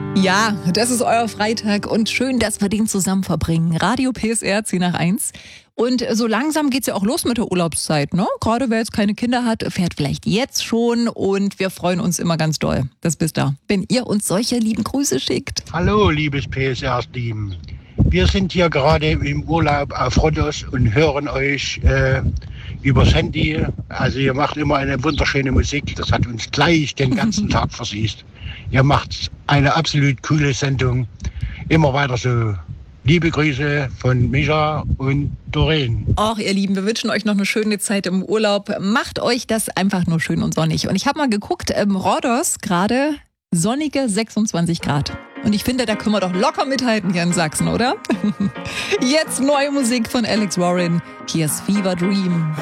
Ja, das ist euer Freitag und schön, dass wir den zusammen verbringen. Radio PSR 10 nach 1. Und so langsam geht's ja auch los mit der Urlaubszeit, ne? Gerade wer jetzt keine Kinder hat, fährt vielleicht jetzt schon und wir freuen uns immer ganz doll, dass bis da, wenn ihr uns solche lieben Grüße schickt. Hallo, liebes PSR-Team. Wir sind hier gerade im Urlaub auf Rhodos und hören euch übers Handy. Also ihr macht immer eine wunderschöne Musik. Das hat uns gleich den ganzen Tag versüßt. Ihr macht eine absolut coole Sendung. Immer weiter so. Liebe Grüße von Micha und Doreen. Och, ihr Lieben, wir wünschen euch noch eine schöne Zeit im Urlaub. Macht euch das einfach nur schön und sonnig. Und ich habe mal geguckt, Rhodos gerade sonnige 26 Grad. Und ich finde, da können wir doch locker mithalten hier in Sachsen, oder? Jetzt neue Musik von Alex Warren. Hier ist Fever Dream.